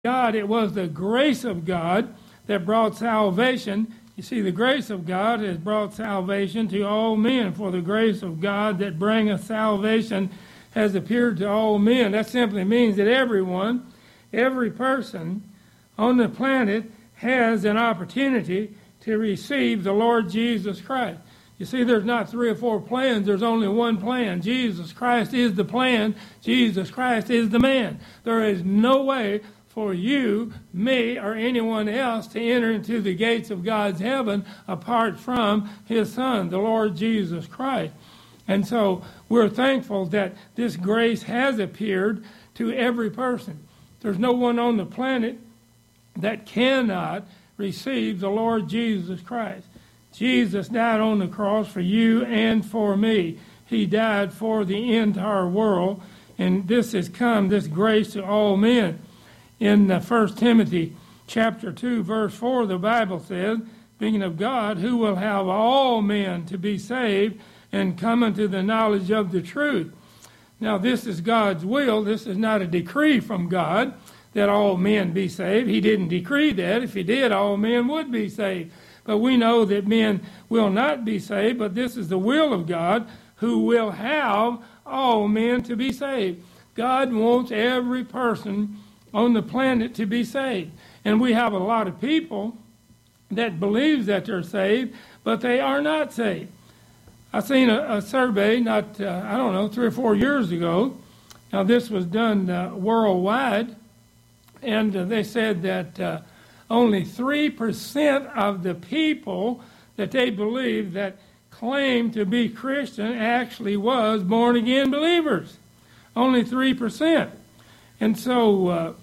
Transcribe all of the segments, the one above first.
God. It was the grace of God that brought salvation. You see, the grace of God has brought salvation to all men. For the grace of God that bringeth salvation has appeared to all men. That simply means that everyone, every person on the planet has an opportunity to receive the Lord Jesus Christ. You see, there's not 3 or 4 plans. There's only one plan. Jesus Christ is the plan. Jesus Christ is the man. There is no way for you, me, or anyone else to enter into the gates of God's heaven apart from his Son, the Lord Jesus Christ. And so we're thankful that this grace has appeared to every person. There's no one on the planet that cannot receive the Lord Jesus Christ. Jesus died on the cross for you and for me. He died for the entire world, and this has come, this grace, to all men. In 1 Timothy chapter 2, verse 4, the Bible says, speaking of God, who will have all men to be saved and come unto the knowledge of the truth. Now, this is God's will. This is not a decree from God that all men be saved. He didn't decree that. If he did, all men would be saved. But we know that men will not be saved, but this is the will of God, who will have all men to be saved. God wants every person on the planet to be saved. And we have a lot of people that believe that they're saved, but they are not saved. I seen a survey 3 or 4 years ago. Now, this was done worldwide, and they said that only 3% of the people that they believe that claimed to be Christian actually was born-again believers. Only 3%. And so,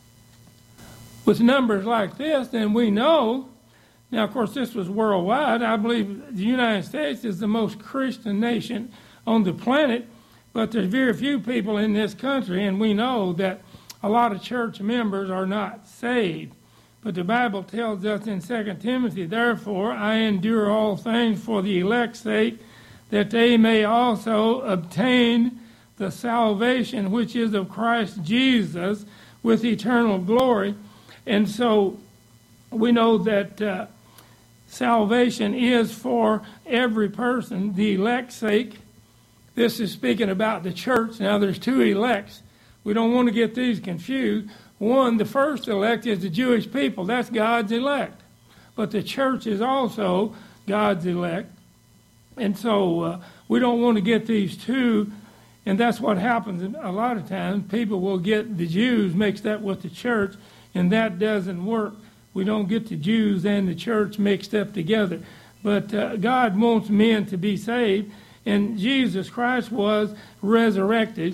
with numbers like this, then we know, now of course this was worldwide, I believe the United States is the most Christian nation on the planet, but there's very few people in this country, and we know that a lot of church members are not saved. But the Bible tells us in 2 Timothy, therefore I endure all things for the elect's sake, that they may also obtain the salvation which is of Christ Jesus with eternal glory. And so we know that salvation is for every person, the elect's sake. This is speaking about the church. Now there's 2 elects. We don't want to get these confused. One, the first elect is the Jewish people. That's God's elect. But the church is also God's elect. And so we don't want to get these two. And that's what happens a lot of times. People will get the Jews mixed up with the church, and that doesn't work. We don't get the Jews and the church mixed up together. But God wants men to be saved, and Jesus Christ was resurrected.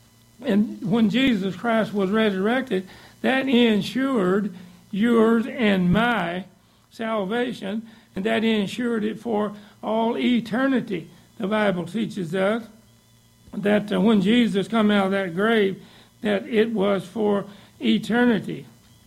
And when Jesus Christ was resurrected, that ensured yours and my salvation, and that ensured it for all eternity. The Bible teaches us that when Jesus came out of that grave, that it was for eternity.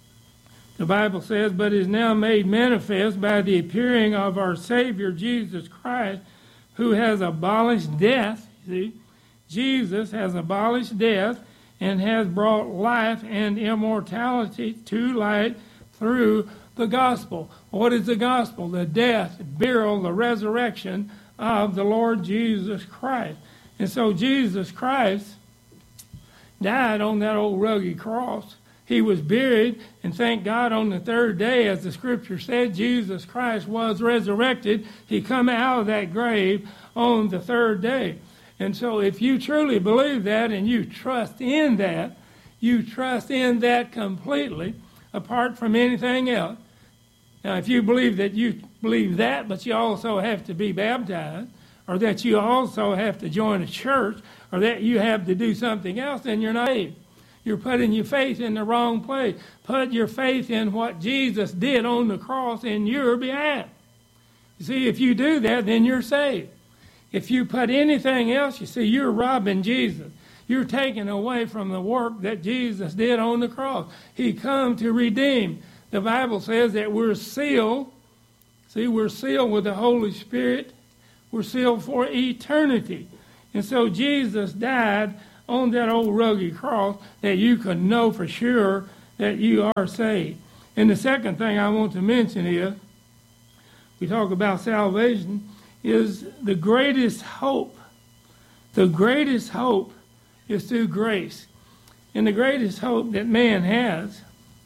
The Bible says, but is now made manifest by the appearing of our Savior Jesus Christ, who has abolished death. See, Jesus has abolished death and has brought life and immortality to light through the gospel. What is the gospel? The death, burial, the resurrection of the Lord Jesus Christ. And so Jesus Christ died on that old rugged cross. He was buried, and thank God on the 3rd day, as the scripture said, Jesus Christ was resurrected. He come out of that grave on the 3rd day. And so if you truly believe that and you trust in that completely, apart from anything else. Now, if you believe that, but you also have to be baptized, or that you also have to join a church, or that you have to do something else, then you're not saved. You're putting your faith in the wrong place. Put your faith in what Jesus did on the cross in your behalf. You see, if you do that, then you're saved. If you put anything else, you see, you're robbing Jesus. You're taking away from the work that Jesus did on the cross. He come to redeem. The Bible says that we're sealed. See, we're sealed with the Holy Spirit. We're sealed for eternity. And so Jesus died on that old rugged cross that you could know for sure that you are saved. And the second thing I want to mention is, we talk about salvation, is the greatest hope. The greatest hope is through grace. And the greatest hope that man has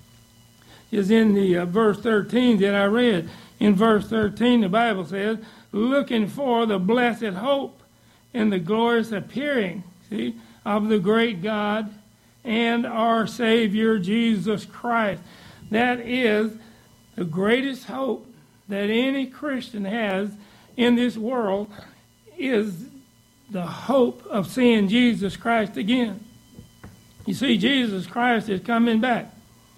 is in the verse 13 that I read. In verse 13, the Bible says, looking for the blessed hope and the glorious appearing, of the great God and our Savior Jesus Christ. That is the greatest hope that any Christian has in this world, is the hope of seeing Jesus Christ again. You see, Jesus Christ is coming back.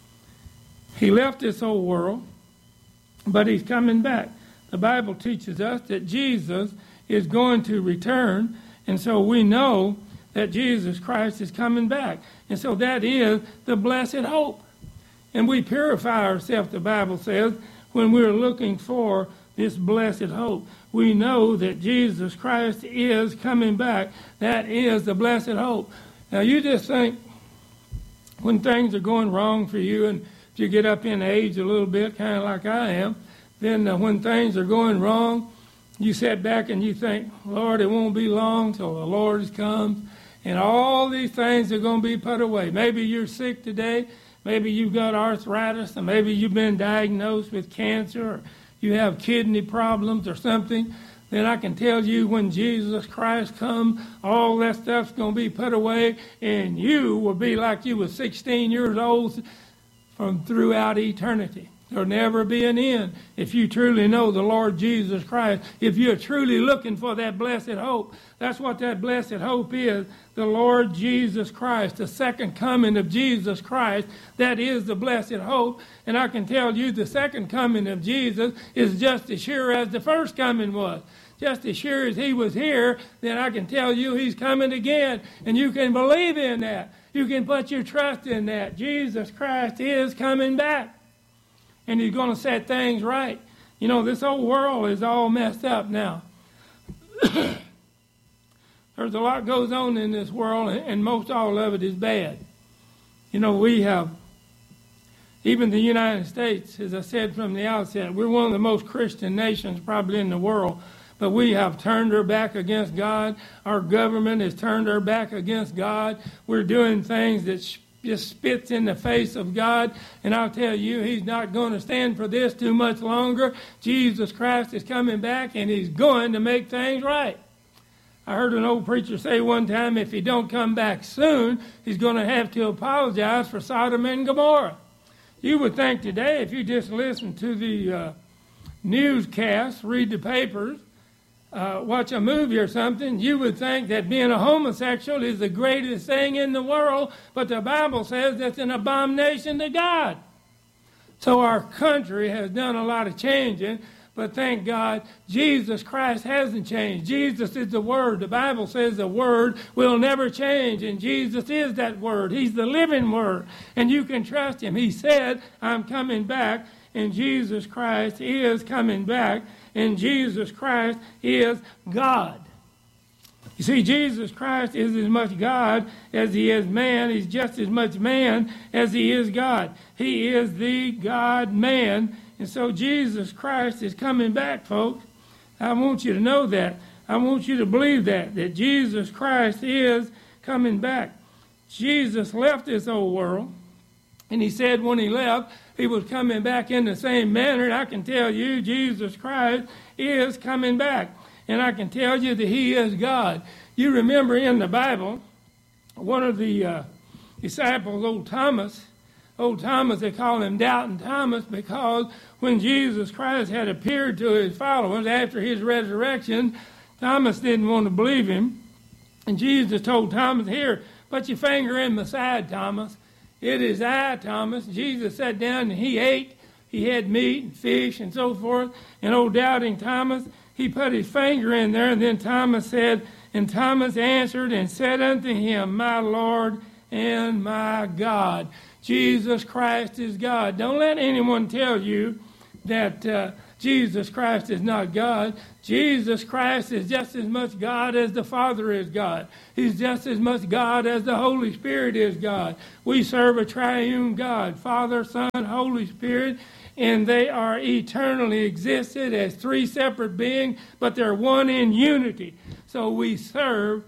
He left this old world, but he's coming back. The Bible teaches us that Jesus is going to return, and so we know that Jesus Christ is coming back. And so that is the blessed hope. And we purify ourselves, the Bible says, when we're looking for this blessed hope. We know that Jesus Christ is coming back. That is the blessed hope. Now you just think, when things are going wrong for you, and if you get up in age a little bit, kind of like I am, then when things are going wrong, you sit back and you think, Lord, it won't be long till the Lord comes, and all these things are going to be put away. Maybe you're sick today. Maybe you've got arthritis, or maybe you've been diagnosed with cancer, or you have kidney problems or something. Then I can tell you, when Jesus Christ comes, all that stuff's going to be put away, and you will be like you were 16 years old from throughout eternity. There'll never be an end if you truly know the Lord Jesus Christ. If you're truly looking for that blessed hope, that's what that blessed hope is, the Lord Jesus Christ, the second coming of Jesus Christ. That is the blessed hope. And I can tell you the second coming of Jesus is just as sure as the first coming was. Just as sure as he was here, then I can tell you he's coming again. And you can believe in that. You can put your trust in that. Jesus Christ is coming back. And he's going to set things right. You know, this whole world is all messed up now. There's a lot goes on in this world, and most all of it is bad. You know, we have, even the United States, as I said from the outset, we're one of the most Christian nations probably in the world. But we have turned our back against God. Our government has turned our back against God. We're doing things that just spits in the face of God. And I'll tell you, he's not going to stand for this too much longer. Jesus Christ is coming back, and he's going to make things right. I heard an old preacher say one time, if he don't come back soon, he's going to have to apologize for Sodom and Gomorrah. You would think today, if you just listen to the newscasts, read the papers, watch a movie or something, you would think that being a homosexual is the greatest thing in the world, but the Bible says that's an abomination to God. So our country has done a lot of changing, but thank God, Jesus Christ hasn't changed. Jesus is the Word. The Bible says the Word will never change, and Jesus is that Word. He's the living Word, and you can trust him. He said, I'm coming back, and Jesus Christ is coming back, and Jesus Christ is God. You see, Jesus Christ is as much God as he is man. He's just as much man as he is God. He is the God-man. And so Jesus Christ is coming back, folks. I want you to know that. I want you to believe that Jesus Christ is coming back. Jesus left this old world, and he said when he left, he was coming back in the same manner. And I can tell you, Jesus Christ is coming back. And I can tell you that he is God. You remember in the Bible, one of the disciples, old Thomas, they call him Doubting Thomas, because when Jesus Christ had appeared to his followers after his resurrection, Thomas didn't want to believe him. And Jesus told Thomas, here, put your finger in my side, Thomas. It is I, Thomas. Jesus sat down and he ate. He had meat and fish and so forth. And old Doubting Thomas, he put his finger in there, and then Thomas said, and Thomas answered and said unto him, my Lord and my God. Jesus Christ is God. Don't let anyone tell you that Jesus Christ is not God. Jesus Christ is just as much God as the Father is God. He's just as much God as the Holy Spirit is God. We serve a triune God, Father, Son, Holy Spirit, and they are eternally existed as three separate beings, but they're one in unity. So we serve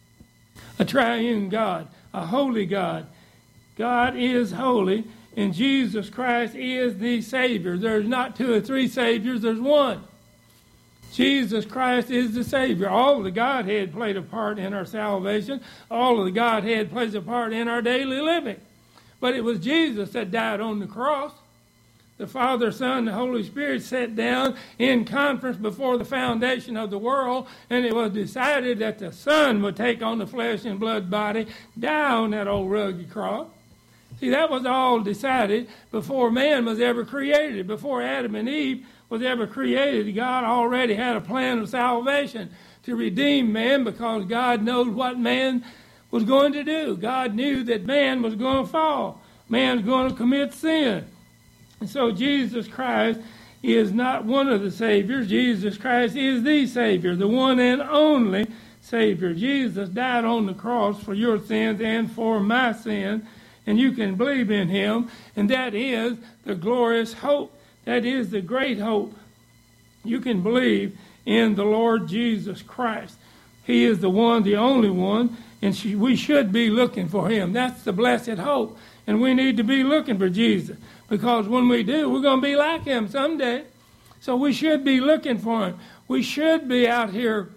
a triune God, a holy God. God is holy, and Jesus Christ is the Savior. There's not two or three Saviors, there's one. Jesus Christ is the Savior. All of the Godhead played a part in our salvation. All of the Godhead plays a part in our daily living. But it was Jesus that died on the cross. The Father, Son, and the Holy Spirit sat down in conference before the foundation of the world, and it was decided that the Son would take on the flesh and blood body, die on that old rugged cross. See, that was all decided before man was ever created. Before Adam and Eve was ever created, God already had a plan of salvation to redeem man, because God knows what man was going to do. God knew that man was going to fall. Man was going to commit sin. And so Jesus Christ is not one of the Saviors. Jesus Christ is the Savior, the one and only Savior. Jesus died on the cross for your sins and for my sins, and you can believe in him, and that is the glorious hope. That is the great hope. You can believe in the Lord Jesus Christ. He is the one, the only one, and we should be looking for him. That's the blessed hope, and we need to be looking for Jesus, because when we do, we're going to be like him someday. So we should be looking for him. We should be out here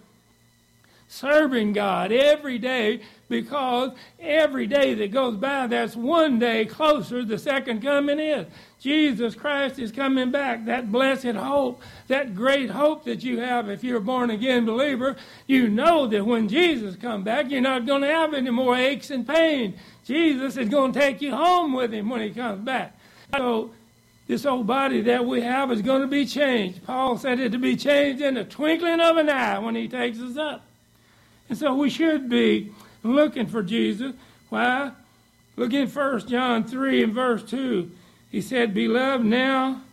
serving God every day, because every day that goes by, that's one day closer the second coming is. Jesus Christ is coming back. That blessed hope, that great hope that you have if you're a born-again believer, you know that when Jesus comes back, you're not going to have any more aches and pain. Jesus is going to take you home with him when he comes back. So this old body that we have is going to be changed. Paul said it to be changed in the twinkling of an eye when he takes us up. And so we should be looking for Jesus. Why? Look in 1 John 3 and verse 2. He said, Beloved, now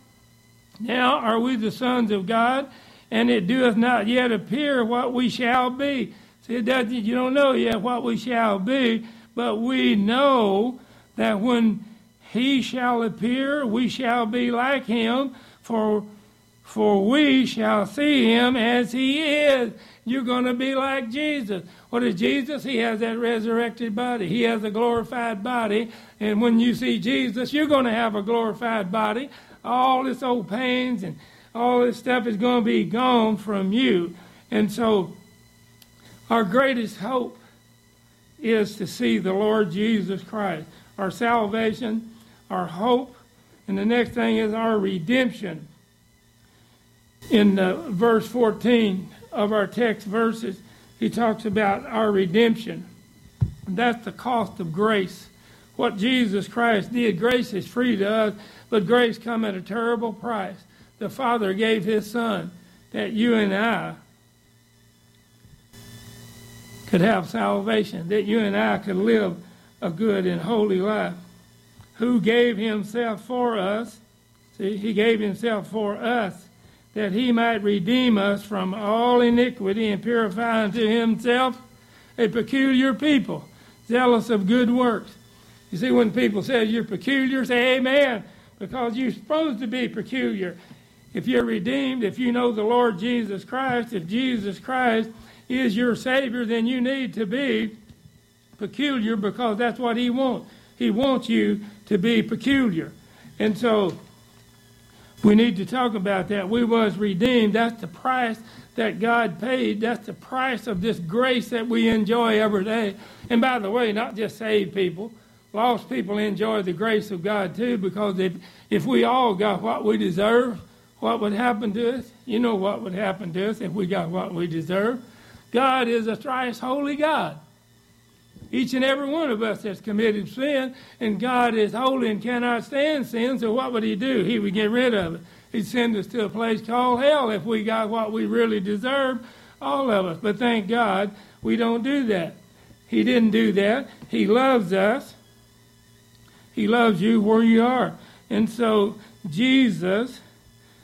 are we the sons of God, and it doeth not yet appear what we shall be. See, you don't know yet what we shall be, but we know that when he shall appear, we shall be like him, for we shall see him as he is. You're going to be like Jesus. What is Jesus? He has that resurrected body. He has a glorified body. And when you see Jesus, you're going to have a glorified body. All this old pains and all this stuff is going to be gone from you. And so our greatest hope is to see the Lord Jesus Christ. Our salvation, our hope, and the next thing is our redemption. In verse 14 of our text verses, he talks about our redemption. And that's the cost of grace. What Jesus Christ did, grace is free to us, but grace comes at a terrible price. The Father gave his Son that you and I could have salvation, that you and I could live a good and holy life. Who gave himself for us? See, he gave himself for us, that he might redeem us from all iniquity and purify unto himself a peculiar people, zealous of good works. You see, when people say you're peculiar, say amen, because you're supposed to be peculiar. If you're redeemed, if you know the Lord Jesus Christ, if Jesus Christ is your Savior, then you need to be peculiar, because that's what he wants. He wants you to be peculiar. And so we need to talk about that. We was redeemed. That's the price that God paid. That's the price of this grace that we enjoy every day. And by the way, not just saved people. Lost people enjoy the grace of God too, because if we all got what we deserve, what would happen to us? You know what would happen to us if we got what we deserve. God is a thrice holy God. Each and every one of us has committed sin, and God is holy and cannot stand sin, so what would he do? He would get rid of it. He'd send us to a place called hell if we got what we really deserve, all of us. But thank God we don't do that. He didn't do that. He loves us. He loves you where you are. And so Jesus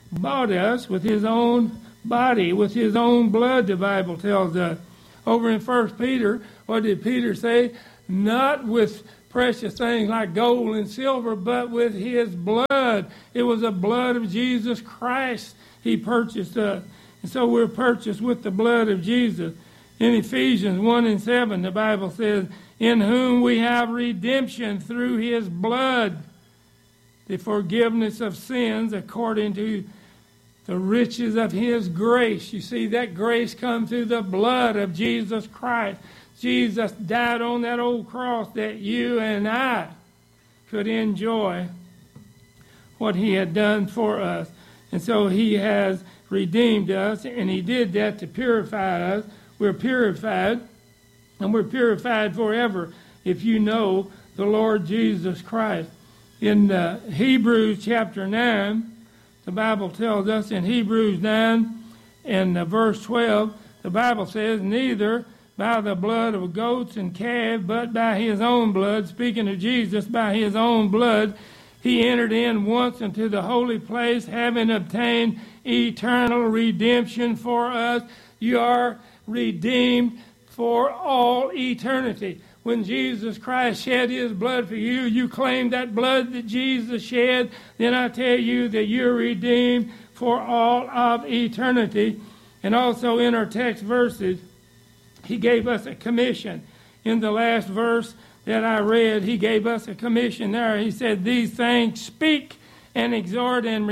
bought us with his own body, with his own blood, the Bible tells us. Over in 1 Peter, what did Peter say? Not with precious things like gold and silver, but with his blood. It was the blood of Jesus Christ he purchased us. And so we're purchased with the blood of Jesus. In Ephesians 1:7, the Bible says, in whom we have redemption through his blood, the forgiveness of sins according to the riches of his grace. You see, that grace comes through the blood of Jesus Christ. Jesus died on that old cross that you and I could enjoy what he had done for us. And so he has redeemed us, and he did that to purify us. We're purified, and we're purified forever if you know the Lord Jesus Christ. In Hebrews chapter 9, the Bible tells us in Hebrews 9 and verse 12, the Bible says, neither by the blood of goats and calves, but by his own blood, speaking of Jesus, by his own blood, he entered in once into the holy place, having obtained eternal redemption for us. You are redeemed for all eternity. When Jesus Christ shed his blood for you, you claim that blood that Jesus shed, then I tell you that you're redeemed for all of eternity. And also in our text verses, he gave us a commission. In the last verse that I read, he gave us a commission there. He said, these things speak and exhort and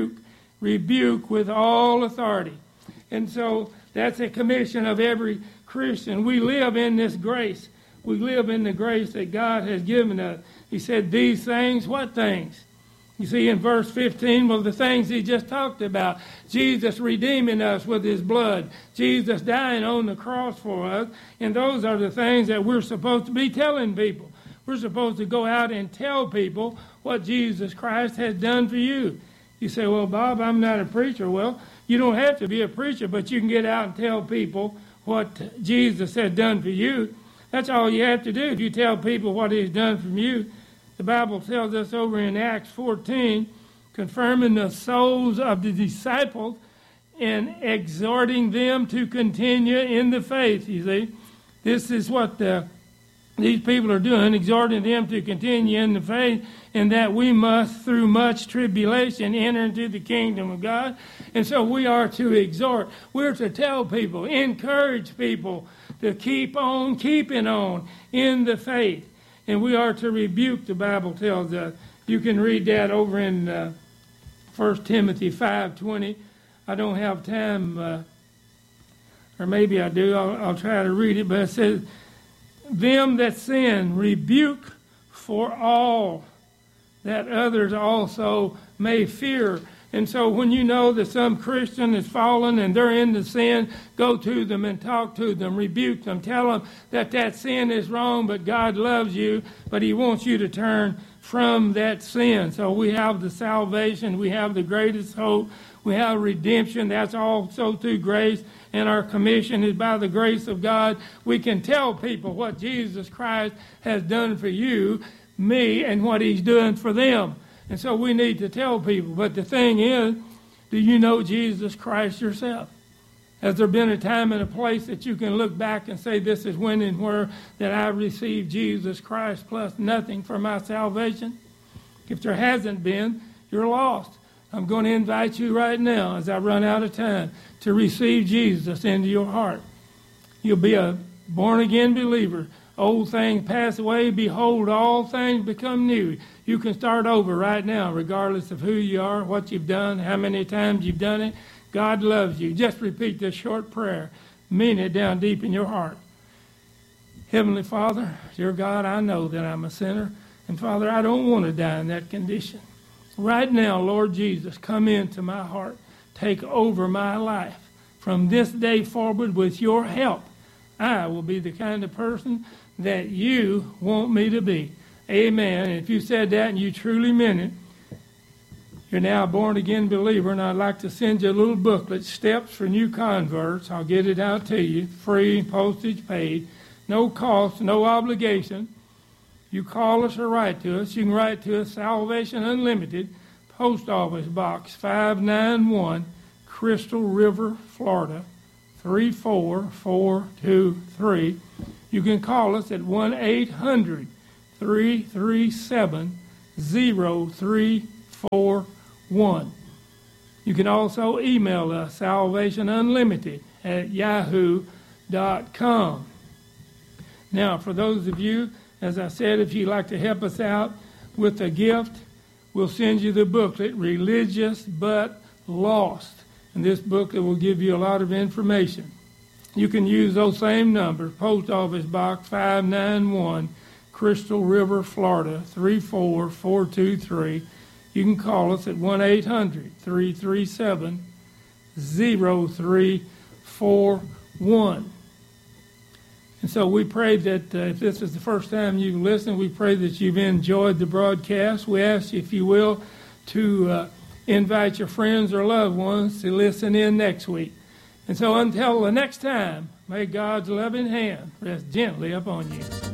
rebuke with all authority. And so that's a commission of every Christian. We live in this grace. We live in the grace that God has given us. He said, these things, what things? You see in verse 15, well, the things he just talked about. Jesus redeeming us with his blood. Jesus dying on the cross for us. And those are the things that we're supposed to be telling people. We're supposed to go out and tell people what Jesus Christ has done for you. You say, well, Bob, I'm not a preacher. Well, you don't have to be a preacher, but you can get out and tell people what Jesus has done for you. That's all you have to do. If you tell people what he's done for you, the Bible tells us over in Acts 14, confirming the souls of the disciples and exhorting them to continue in the faith, you see. This is what these people are doing, exhorting them to continue in the faith, and that we must, through much tribulation, enter into the kingdom of God. And so we are to exhort. We're to tell people, encourage people to keep on keeping on in the faith. And we are to rebuke, the Bible tells us. You can read that over in 1 Timothy 5:20. I don't have time, or maybe I do. I'll try to read it. But it says, them that sin rebuke for all, that others also may fear. And so when you know that some Christian is fallen and they're into sin, go to them and talk to them, rebuke them, tell them that that sin is wrong, but God loves you, but he wants you to turn from that sin. So we have the salvation, we have the greatest hope, we have redemption. That's also through grace, and our commission is by the grace of God. We can tell people what Jesus Christ has done for you, me, and what he's doing for them. And so we need to tell people. But the thing is, do you know Jesus Christ yourself? Has there been a time and a place that you can look back and say, this is when and where that I received Jesus Christ plus nothing for my salvation? If there hasn't been, you're lost. I'm going to invite you right now, as I run out of time, to receive Jesus into your heart. You'll be a born-again believer. Old things pass away. Behold, all things become new. You can start over right now, regardless of who you are, what you've done, how many times you've done it. God loves you. Just repeat this short prayer. Mean it down deep in your heart. Heavenly Father, dear God, I know that I'm a sinner. And Father, I don't want to die in that condition. Right now, Lord Jesus, come into my heart. Take over my life. From this day forward, with your help, I will be the kind of person that you want me to be. Amen. And if you said that and you truly meant it, you're now a born-again believer, and I'd like to send you a little booklet, Steps for New Converts. I'll get it out to you, free, postage paid, no cost, no obligation. You call us or write to us. You can write to us, Salvation Unlimited, Post Office Box 591, Crystal River, Florida, 34423. You can call us at 1-800-337-0341. You can also email us, salvationunlimited@yahoo.com. Now, for those of you, as I said, if you'd like to help us out with a gift, we'll send you the booklet, Religious But Lost. And this booklet will give you a lot of information. You can use those same numbers, Post Office Box 591, Crystal River, Florida, 34423. You can call us at 1-800-337-0341. And so we pray that if this is the first time you've listened, we pray that you've enjoyed the broadcast. We ask you, if you will, to invite your friends or loved ones to listen in next week. And so until the next time, may God's loving hand rest gently upon you.